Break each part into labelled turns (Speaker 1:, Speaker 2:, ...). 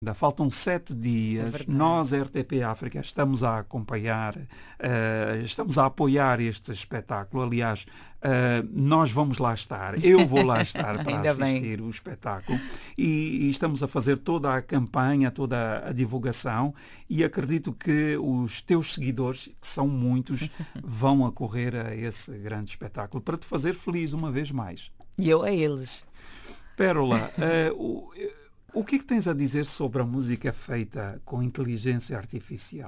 Speaker 1: Ainda faltam 7
Speaker 2: É
Speaker 1: dias.
Speaker 2: verdade.
Speaker 1: Nós, RTP África, estamos a acompanhar, estamos a apoiar este espetáculo. Aliás, nós vamos lá estar. Eu vou lá estar para
Speaker 2: Ainda bem.
Speaker 1: assistir o espetáculo. E estamos a fazer toda a campanha, toda a divulgação. E acredito que os teus seguidores, que são muitos, vão acorrer a esse grande espetáculo para te fazer feliz uma vez mais.
Speaker 2: E eu a eles.
Speaker 1: Pérola, o que é que tens a dizer sobre a música feita com inteligência artificial?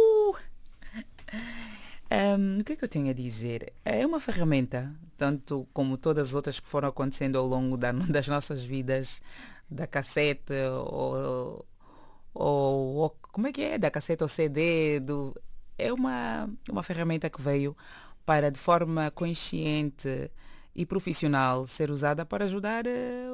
Speaker 2: O que é que eu tenho a dizer? É uma ferramenta, tanto como todas as outras que foram acontecendo ao longo das nossas vidas, da cassete ou como é que é? Da cassete ao CD, é uma ferramenta que veio para, de forma consciente e profissional, ser usada para ajudar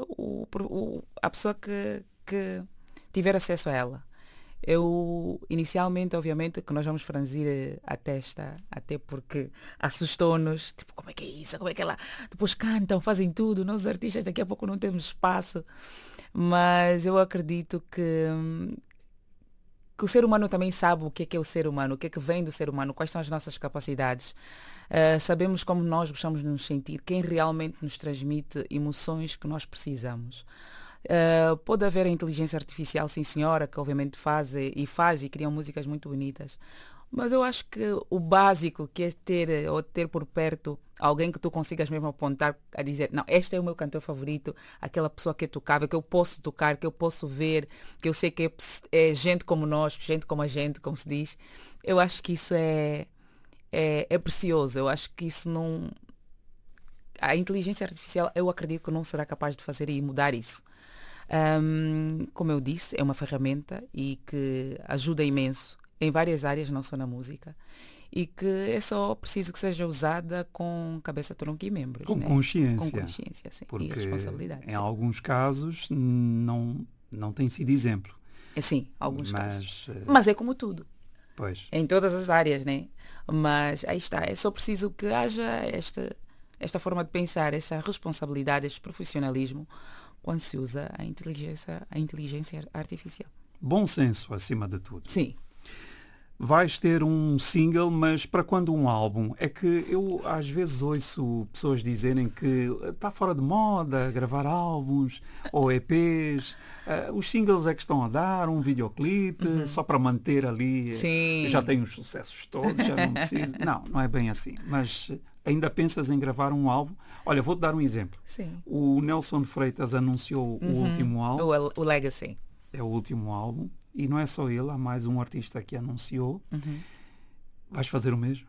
Speaker 2: a pessoa que tiver acesso a ela. Inicialmente, obviamente, que nós vamos franzir a testa, até porque assustou-nos, tipo, como é que é isso? Como é que ela... Depois cantam, fazem tudo, nós artistas daqui a pouco não temos espaço. Mas eu acredito que o ser humano também sabe o que é o ser humano, o que é que vem do ser humano, quais são as nossas capacidades. Sabemos como nós gostamos de nos sentir, quem realmente nos transmite emoções que nós precisamos. Pode haver a inteligência artificial, sim senhora, que obviamente faz e criam músicas muito bonitas. Mas eu acho que o básico que é ter por perto alguém que tu consigas mesmo apontar a dizer, não, este é o meu cantor favorito, aquela pessoa que é tocável, que eu posso tocar, que eu posso ver, que eu sei que é gente como nós, gente como a gente, como se diz. Eu acho que isso é precioso. Eu acho que isso não... A inteligência artificial, eu acredito que não será capaz de fazer e mudar isso. Como eu disse, é uma ferramenta e que ajuda imenso em várias áreas, não só na música, e que é só preciso que seja usada com cabeça, tronco e membros.
Speaker 1: Com
Speaker 2: né?
Speaker 1: consciência.
Speaker 2: Com consciência, sim.
Speaker 1: Porque
Speaker 2: E responsabilidade.
Speaker 1: em
Speaker 2: sim.
Speaker 1: alguns casos não tem sido exemplo.
Speaker 2: Sim, alguns casos.
Speaker 1: Mas,
Speaker 2: Mas é como tudo.
Speaker 1: pois,
Speaker 2: Em todas as áreas, né? Mas aí está, é só preciso que haja esta forma de pensar, esta responsabilidade, este profissionalismo quando se usa a inteligência artificial.
Speaker 1: bom senso acima de tudo.
Speaker 2: Sim.
Speaker 1: Vais ter um single, mas para quando um álbum? É que eu às vezes ouço pessoas dizerem que está fora de moda gravar álbuns ou EPs. Os singles é que estão a dar, um videoclipe, só para manter ali.
Speaker 2: Sim.
Speaker 1: Eu já tenho os sucessos todos, já não preciso. Não é bem assim. Mas ainda pensas em gravar um álbum? Olha, vou-te dar um exemplo.
Speaker 2: Sim.
Speaker 1: O Nelson de Freitas anunciou o último álbum.
Speaker 2: O Legacy.
Speaker 1: É o último álbum. E não é só ele, há mais um artista que anunciou. Vais fazer o mesmo?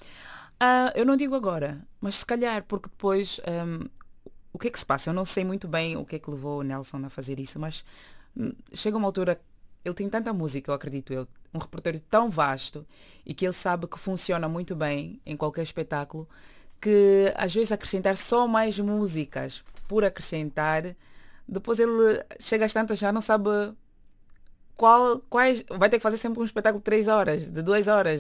Speaker 2: Eu não digo agora, mas se calhar, porque depois o que é que se passa? Eu não sei muito bem o que é que levou o Nelson a fazer isso, mas chega uma altura, ele tem tanta música, eu acredito eu, um repertório tão vasto e que ele sabe que funciona muito bem em qualquer espetáculo, que às vezes acrescentar só mais músicas por acrescentar, depois ele chega às tantas já não sabe quais, vai ter que fazer sempre um espetáculo de 3 horas, de 2 horas,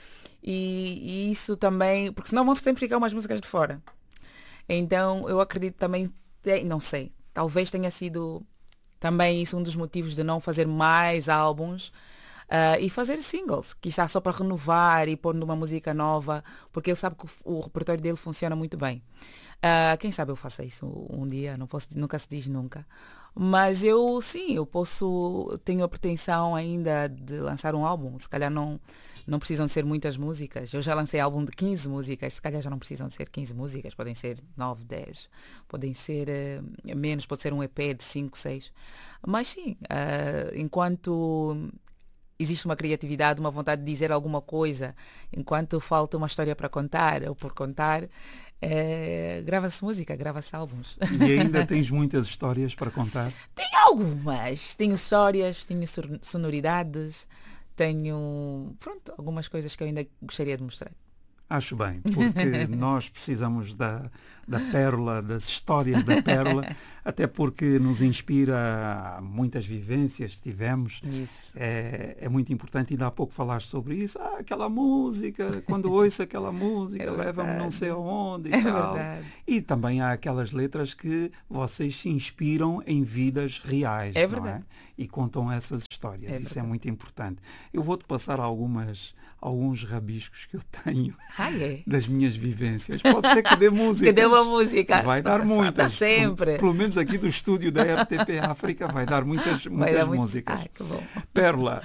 Speaker 2: e isso também, porque senão vão sempre ficar umas músicas de fora. Então eu acredito também, não sei, talvez tenha sido também isso um dos motivos de não fazer mais álbuns e fazer singles, quizá só para renovar e pôr numa música nova, porque ele sabe que o repertório dele funciona muito bem. Quem sabe eu faça isso um dia, nunca se diz nunca. Mas eu tenho a pretensão ainda de lançar um álbum. Se calhar não precisam ser muitas músicas. Eu já lancei álbum de 15 músicas, se calhar já não precisam ser 15 músicas, podem ser 9, 10, podem ser menos, pode ser um EP de 5, 6. Mas sim, enquanto existe uma criatividade, uma vontade de dizer alguma coisa, enquanto falta uma história para contar ou por contar, grava-se música, grava-se álbuns.
Speaker 1: E ainda tens muitas histórias para contar?
Speaker 2: Tenho algumas. Tenho histórias, tenho sonoridades, tenho algumas coisas que eu ainda gostaria de mostrar.
Speaker 1: Acho bem, porque nós precisamos da pérola, das histórias da pérola, até porque nos inspira muitas vivências que tivemos.
Speaker 2: Isso.
Speaker 1: É muito importante, ainda há pouco falaste sobre isso. Aquela música, quando ouço aquela música, leva-me não sei aonde e tal.
Speaker 2: Verdade.
Speaker 1: E também há aquelas letras que vocês se inspiram em vidas reais.
Speaker 2: É
Speaker 1: não
Speaker 2: verdade.
Speaker 1: E contam essas histórias. Isso
Speaker 2: verdade.
Speaker 1: é muito importante. Eu vou-te passar alguns rabiscos que eu tenho
Speaker 2: É?
Speaker 1: das minhas vivências. Pode ser que dê música.
Speaker 2: Que deu uma música.
Speaker 1: Vai dar muitas.
Speaker 2: Dá sempre.
Speaker 1: Pelo menos aqui do estúdio da RTP África vai dar muitas
Speaker 2: Vai dar muito-
Speaker 1: músicas.
Speaker 2: Ai, que bom.
Speaker 1: Pérola,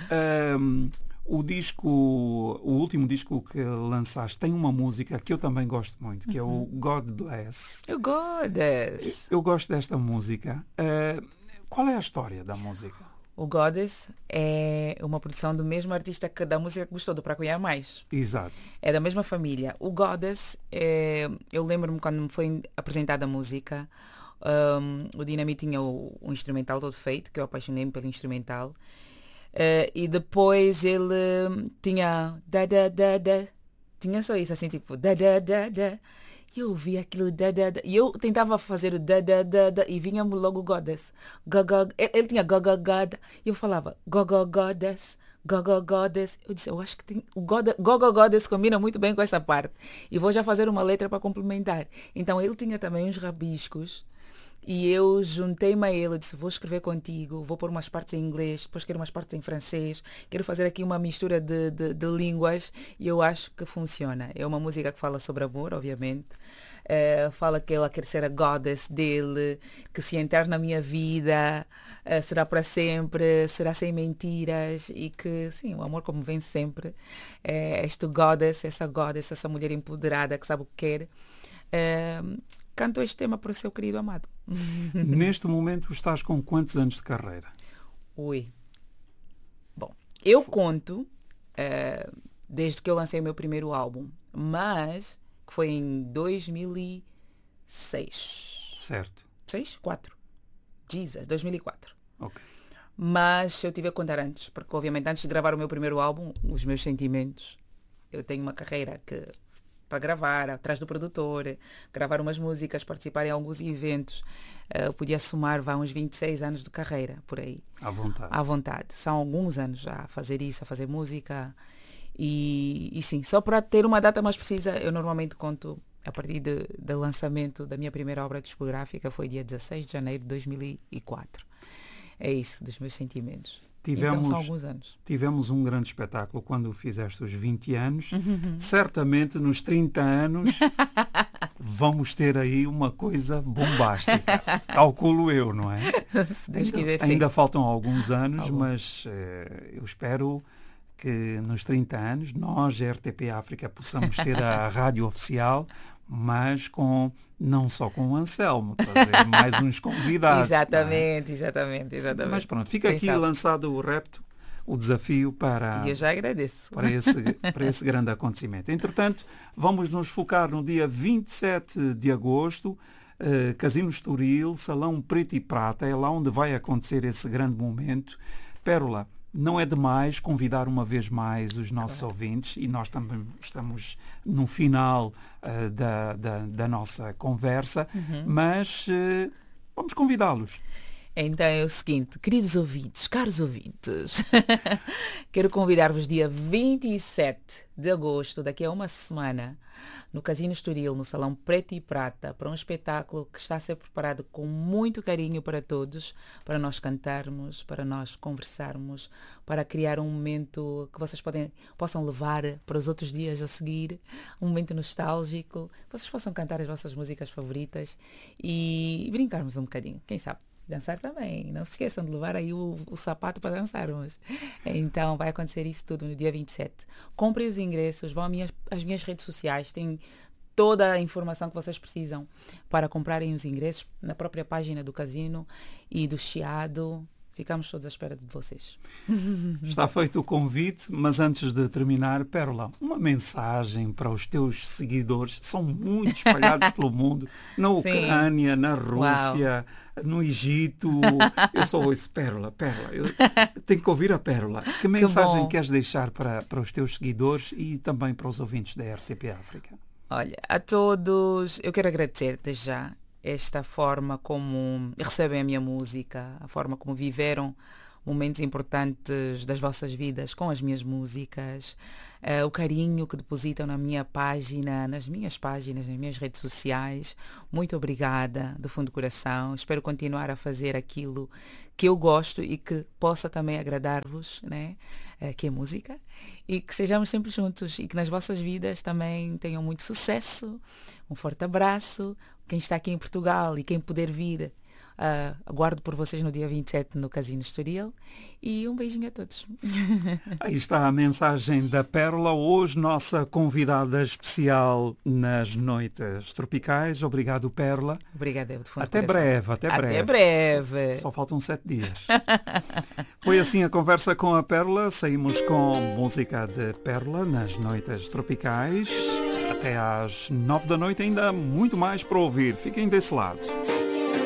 Speaker 1: o último disco que lançaste tem uma música que eu também gosto muito, que é o God Bless.
Speaker 2: Eu gosto.
Speaker 1: Eu gosto desta música. Qual é a história da música?
Speaker 2: O Goddess é uma produção do mesmo artista da música que gostou, do Para Cunhar Mais.
Speaker 1: Exato.
Speaker 2: É da mesma família. O Goddess, eu lembro-me quando me foi apresentada a música, o Dynamite tinha o instrumental todo feito, que eu apaixonei-me pelo instrumental. E depois ele tinha tinha só isso, assim, tipo E eu ouvi aquilo e eu tentava fazer o e vinha-me logo o Goddess. Ele tinha God. E eu falava Goddess. Goddess. Eu disse, eu acho que tem o Goddess combina muito bem com essa parte. E vou já fazer uma letra para complementar. Então ele tinha também uns rabiscos. E eu juntei-me a ele, disse, vou escrever contigo, vou pôr umas partes em inglês, depois quero umas partes em francês, quero fazer aqui uma mistura de línguas e eu acho que funciona. É uma música que fala sobre amor, obviamente. Fala que ela quer ser a goddess dele, que se entrar na minha vida será para sempre, será sem mentiras e que, sim, o amor como vem sempre. Este goddess, essa mulher empoderada que sabe o que quer. Canto este tema para o seu querido amado.
Speaker 1: Neste momento estás com quantos anos de carreira?
Speaker 2: Ui. Bom, eu conto desde que eu lancei o meu primeiro álbum, mas que foi em 2006.
Speaker 1: Certo.
Speaker 2: 4. Jesus, 2004.
Speaker 1: Ok.
Speaker 2: Mas eu tive a contar antes, porque obviamente antes de gravar o meu primeiro álbum, os meus sentimentos, eu tenho uma carreira que para gravar, atrás do produtor, gravar umas músicas, participar em alguns eventos. Eu podia somar uns 26 anos de carreira, por aí.
Speaker 1: À vontade.
Speaker 2: À vontade. São alguns anos já a fazer isso, a fazer música. E sim, só para ter uma data mais precisa, eu normalmente conto a partir do lançamento da minha primeira obra discográfica, foi dia 16 de janeiro de 2004. É isso, dos meus sentimentos. Então são alguns anos.
Speaker 1: Tivemos um grande espetáculo quando fizeste os 20 anos. Certamente nos 30 anos vamos ter aí uma coisa bombástica. Calculo eu, não é?
Speaker 2: Se Deus quiser, sim.
Speaker 1: Ainda faltam alguns anos, mas eu espero que nos 30 anos nós, a RTP África, possamos ter a rádio oficial, mas não só com o Anselmo, trazer mais uns convidados.
Speaker 2: Exatamente.
Speaker 1: Mas pronto, fica aqui lançado o repto, o desafio
Speaker 2: E eu já agradeço.
Speaker 1: para esse grande acontecimento. Entretanto, vamos nos focar no dia 27 de agosto, Casino Estoril, Salão Preto e Prata, é lá onde vai acontecer esse grande momento. Pérola, não é demais convidar uma vez mais os nossos ouvintes, e nós também estamos no final da nossa conversa, mas vamos convidá-los.
Speaker 2: Então é o seguinte, queridos ouvintes, caros ouvintes, quero convidar-vos dia 27 de agosto, daqui a uma semana, no Casino Estoril, no Salão Preto e Prata, para um espetáculo que está a ser preparado com muito carinho para todos, para nós cantarmos, para nós conversarmos, para criar um momento que vocês possam levar para os outros dias a seguir, um momento nostálgico, vocês possam cantar as vossas músicas favoritas e brincarmos um bocadinho, quem sabe. Dançar também. Não se esqueçam de levar aí o sapato para dançarmos. Então vai acontecer isso tudo no dia 27. Comprem os ingressos, vão às minhas redes sociais, tem toda a informação que vocês precisam para comprarem os ingressos na própria página do Casino e do Chiado. ficamos todos à espera de vocês.
Speaker 1: Está feito o convite, mas antes de terminar, Pérola, uma mensagem para os teus seguidores, são muito espalhados pelo mundo, na Ucrânia, na Rússia, no Egito. Eu só ouço Pérola, eu tenho que ouvir a Pérola. Que mensagem queres deixar para os teus seguidores e também para os ouvintes da RTP África?
Speaker 2: Olha, a todos, eu quero agradecer desde já esta forma como recebem a minha música, a forma como viveram momentos importantes das vossas vidas com as minhas músicas, o carinho que depositam na minha página, nas minhas páginas, nas minhas redes sociais. Muito obrigada, do fundo do coração. Espero continuar a fazer aquilo que eu gosto e que possa também agradar-vos, né? Que é música, e que estejamos sempre juntos e que nas vossas vidas também tenham muito sucesso. Um forte abraço. Quem está aqui em Portugal e quem puder vir, aguardo por vocês no dia 27 no Casino Estoril, e um beijinho a todos.
Speaker 1: Aí está a mensagem da Pérola, hoje nossa convidada especial nas Noites Tropicais. Obrigado, Pérola.
Speaker 2: Obrigada, do fundo do
Speaker 1: Até breve.
Speaker 2: Até breve.
Speaker 1: Só faltam 7 dias. Foi assim a conversa com a Pérola. Saímos com música de Pérola nas Noites Tropicais. Até às 9 da noite, ainda muito mais para ouvir. Fiquem desse lado.